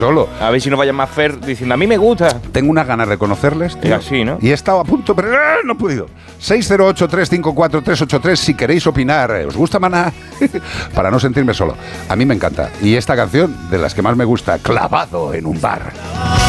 solo. A ver si no vaya más Fer diciendo, a mí me gusta. Tengo unas ganas de conocerles, tío. Es así, ¿no? Y he estado a punto, pero no he podido. 608-354-383 si queréis opinar. ¿Os gusta Maná? Para no sentirme solo. A mí me encanta. Y esta canción, de las que más me gusta, Clavado en un bar.